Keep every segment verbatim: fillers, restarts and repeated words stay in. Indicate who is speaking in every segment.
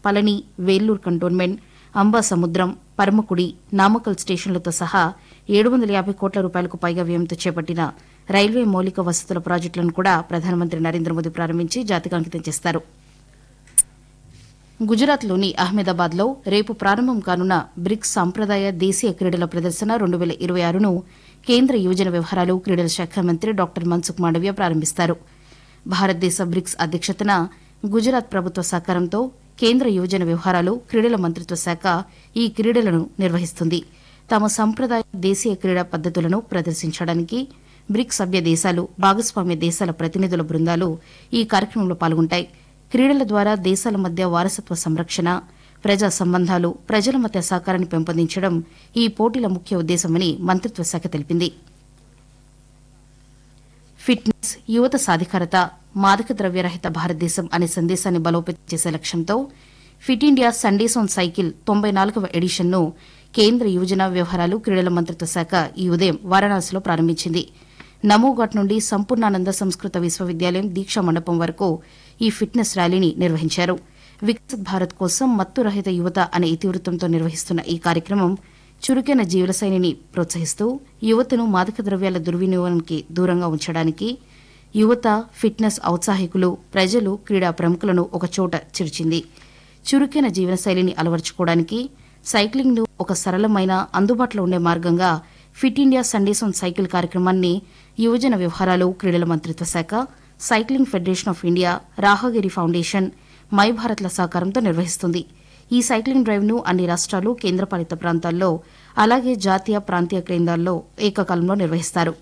Speaker 1: Palani, వేల్లూరు cantonment, అంబాసముద్రం, Paramakudi, నామకల్ స్టేషన్లతో సహా ఏడు వందల యాభై కోట్ల రూపాయలకు పైగా వ్యయంతో చేపట్టిన రైల్వే మౌలిక వసతుల ప్రాజెక్టులను కూడా ప్రధానమంత్రి నరేంద్ర మోదీ ప్రారంభించి జాతికి అంకితం చేస్తారు. గుజరాత్లోని అహ్మదాబాద్లో రేపు ప్రారంభం కానున్న బ్రిక్స్ సాంప్రదాయ దేశీయ క్రీడల ప్రదర్శన రెండు వేల ఇరవై ఆరును కేంద్ర యువజన వ్యవహారాలు, క్రీడల శాఖ మంత్రి డాక్టర్ మన్సుఖ్ మాండవ్య ప్రారంభిస్తారు. భారతదేశ బ్రిక్స్ అధ్యక్షతన గుజరాత్ ప్రభుత్వ సహకారంతో కేంద్ర యువజన వ్యవహారాలు, క్రీడల మంత్రిత్వ శాఖ ఈ క్రీడలను నిర్వహిస్తుంది. తమ సంప్రదాయ దేశీయ క్రీడా పద్దతులను ప్రదర్శించడానికి బ్రిక్స్ సభ్య దేశాలు, భాగస్వామ్య దేశాల ప్రతినిధుల బృందాలు ఈ కార్యక్రమంలో పాల్గొంటాయి. క్రీడల ద్వారా దేశాల మధ్య వారసత్వ సంరక్షణ, ప్రజా సంబంధాలు, ప్రజల మధ్య సహకారాన్ని పెంపొందించడం ఈ పోటీల ముఖ్య ఉద్దేశమని మంత్రిత్వ శాఖ తెలిపింది. ఫిట్నెస్, యువత సాధికారత, మాదక ద్రవ్యరహిత భారతదేశం అనే సందేశాన్ని బలోపేతం చేసే లక్ష్యంతో fit India Sundays on cycle తొంభై నాలుగవ ఎడిషన్ను కేంద్ర యువజన వ్యవహారాలు, క్రీడల మంత్రిత్వ శాఖ ఈ ఉదయం వారణాసిలో ప్రారంభించింది. నమోఘాట్ నుండి సంపూర్ణానంద సంస్కృత విశ్వవిద్యాలయం దీక్షా మండపం వరకు ఈ ఫిట్నెస్ ర్యాలీని నిర్వహించారు. వికసిత్ భారత్ కోసం మత్తు రహిత యువత అనే ఇతివృత్తంతో నిర్వహిస్తున్న ఈ కార్యక్రమం చురుకైన జీవనశైలిని ప్రోత్సహిస్తూ యువతను మాదక ద్రవ్యాల దుర్వినియోగానికి దూరంగా ఉంచడానికి యువత, ఫిట్నెస్ ఔత్సాహికులు, ప్రజలు, క్రీడా ప్రముఖులను ఒకచోట చేర్చింది. చురుకైన జీవనశైలిని అలవర్చుకోవడానికి సైక్లింగ్ను ఒక సరళమైన, అందుబాటులో ఉండే మార్గంగా fit India Sundays on cycle కార్యక్రమాన్ని యువజన వ్యవహారాలు, క్రీడల మంత్రిత్వ శాఖ, cycling federation of India, Rahagiri foundation, my భారత్ల సహకారంతో నిర్వహిస్తుంది. ఈ సైక్లింగ్ డ్రైవ్ను అన్ని రాష్ట్రాలు, కేంద్రపాలిత ప్రాంతాల్లో, అలాగే జాతీయ, ప్రాంతీయ కేంద్రాల్లో ఏకకాలంలో నిర్వహిస్తారు.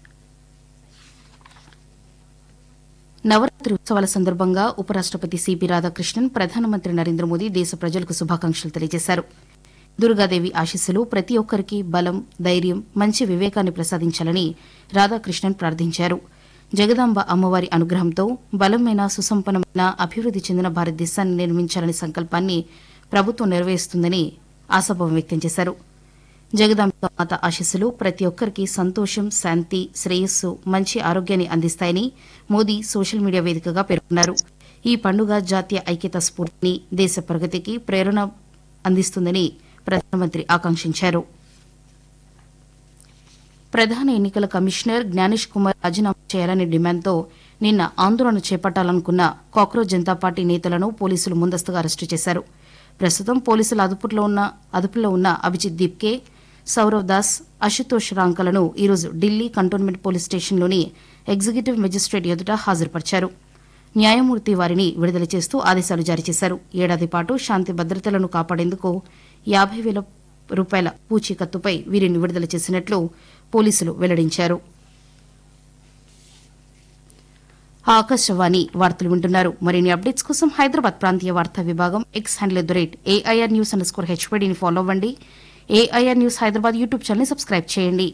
Speaker 1: నవరాత్రి ఉత్సవాల సందర్భంగా ఉపరాష్టపతి సిపి రాధాకృష్ణన్, ప్రధానమంత్రి నరేంద్ర మోదీ దేశ ప్రజలకు శుభాకాంక్షలు తెలియజేశారు. దుర్గాదేవి ఆశీస్సులు ప్రతి ఒక్కరికి బలం, ధైర్యం, మంచి వివేకాన్ని ప్రసాదించాలని రాధాకృష్ణన్ ప్రార్థించారు. జగదాంబ అమ్మవారి అనుగ్రహంతో బలమైన, సుసంపన్నమైన, అభివృద్ది చెందిన భారతదేశాన్ని నిర్మించాలనే సంకల్పాన్ని ప్రభుత్వం నెరవేరుస్తుందని ఆశాభావం వ్యక్తం చేశారు. జగదాంబ మాత ఆశీస్సులు ప్రతి ఒక్కరికి సంతోషం, శాంతి, శ్రేయస్సు, మంచి ఆరోగ్యాన్ని అందిస్తాయని మోదీ సోషల్ మీడియా వేదికగా పేర్కొన్నారు. ఈ పండుగ జాతీయ ఐక్యతా స్ఫూర్తిని, దేశ ప్రగతికి ప్రేరణ అందిస్తుందని ప్రధానమంత్రి ఆకాంక్షించారు. ప్రధాన ఎన్నికల కమిషనర్ జ్ఞానేష్ కుమార్ రాజీనామా చేయాలనే డిమాండ్తో నిన్న ఆందోళన చేపట్టాలనుకున్న కాక్రోచ్ జనతా పార్టీ నేతలను పోలీసులు ముందస్తుగా అరెస్టు చేశారు. ప్రస్తుతం పోలీసుల అదుపులో ఉన్న అదుపులో ఉన్న అభిజిత్ దీప్కే, సౌరవ్ దాస్, అశుతోష్ రాంకలను ఈరోజు Delhi cantonment police స్టేషన్లోని executive magistrate ఎదుట హాజరుపరిచారు. న్యాయమూర్తి వారిని విడుదల చేస్తూ ఆదేశాలు జారీ చేశారు. ఏడాది పాటు శాంతి భద్రతలను కాపాడేందుకు యాభై వేల రూపాయల పూచీకత్తుపై వీరిని విడుదల చేసినట్లు పోలీసులు వెల్లడించారు. ఆకాశవాణి వార్తలు వింటున్నారు. మరిన్ని అప్డేట్స్ కోసం హైదరాబాద్ ప్రాంతీయ వార్తా విభాగం X handle at the rate AIR news under score హెచ్పీడీని follow అవ్వండి. ఏఐఆర్ న్యూస్ హైదరాబాద్ యూట్యూబ్ ఛానల్ని సబ్స్క్రైబ్ చేయండి.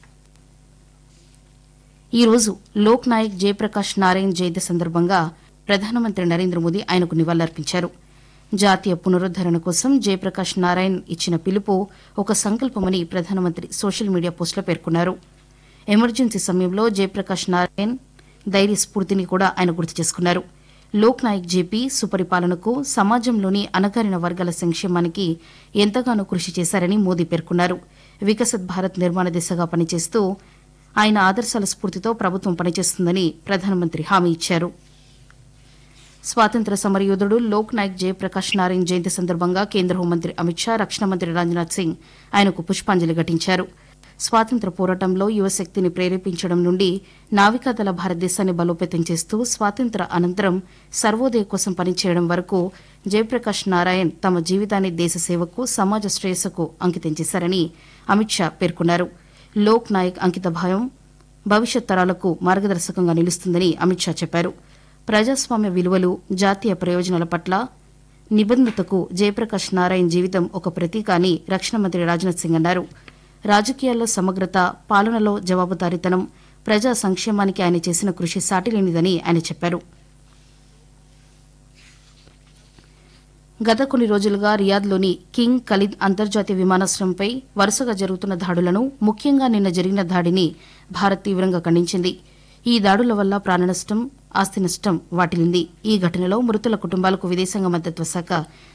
Speaker 1: ఈ రోజు లోక్ నాయక్ జయప్రకాష్ నారాయణ్ జయంతి సందర్భంగా ప్రధానమంత్రి నరేంద్ర మోదీ ఆయనకు నివాళులర్పించారు. జాతీయ పునరుద్దరణ కోసం జయప్రకాష్ నారాయణ్ ఇచ్చిన పిలుపు ఒక సంకల్పమని ప్రధానమంత్రి సోషల్ మీడియా పోస్టులో పేర్కొన్నారు. ఎమర్జెన్సీ సమయంలో జయప్రకాష్ నారాయణ్ ధైర్య స్ఫూర్తిని కూడా ఆయన గుర్తు చేసుకున్నారు. లోక్ నాయక్ జేపీ సుపరిపాలనకు, సమాజంలోని అణగారిన వర్గాల సంక్షేమానికి ఎంతగానో కృషి చేశారని మోదీ పేర్కొన్నారు. వికసిత్ భారత్ నిర్మాణ దిశగా పనిచేస్తూ ఆయన ఆదర్శాల స్ఫూర్తితో ప్రభుత్వం పనిచేస్తుందని ప్రధానమంత్రి హామీ ఇచ్చారు. స్వాతంత్ర సమరయోధుడు లోక్ నాయక్ జయప్రకాష్ నారాయణ్ జయంతి సందర్భంగా కేంద్ర హోంమంత్రి అమిత్ షా, రక్షణ మంత్రి రాజ్నాథ్ సింగ్ ఆయనకు పుష్పాంజలి ఘటించారు. స్వాతంత్ర పోరాటంలో యువశక్తిని ప్రేరేపించడం నుండి నావికాదళ భారతదేశాన్ని బలోపేతం చేస్తూ స్వాతంత్ర అనంతరం సర్వోదయ కోసం పనిచేయడం వరకు జయప్రకాష్ నారాయణ్ తమ జీవితాన్ని దేశ సేవకు, సమాజ శ్రేయస్సుకు అంకితం చేశారని అమిత్ షా పేర్కొన్నారు. లోక్ నాయక్ అంకితభావం భవిష్యత్ తరాలకు మార్గదర్శకంగా నిలుస్తుందని అమిత్ షా చెప్పారు. ప్రజాస్వామ్య విలువలు, జాతీయ ప్రయోజనాల పట్ల నిబద్ధతకు జయప్రకాష్ నారాయణ్ జీవితం ఒక ప్రతీక అని రక్షణ మంత్రి రాజ్నాథ్ సింగ్ అన్నారు. రాజకీయాల్లో సమగ్రత, పాలనలో జవాబుదారీతనం, ప్రజా సంక్షేమానికి ఆయన చేసిన కృషి సాటిలేనిదని ఆయన చెప్పారు. గత కొన్ని రోజులుగా రియాద్లోని కింగ్ ఖలీద్ అంతర్జాతీయ విమానాశ్రయంపై వరుసగా జరుగుతున్న దాడులను, ముఖ్యంగా నిన్న జరిగిన దాడిని భారత్ తీవ్రంగా ఖండించింది. ఈ దాడుల వల్ల ప్రాణనష్టం, ఆస్తి నష్టం వాటిల్లింది. ఈ ఘటనలో మృతుల కుటుంబాలకు విదేశాంగ మంత్రిత్వ శాఖ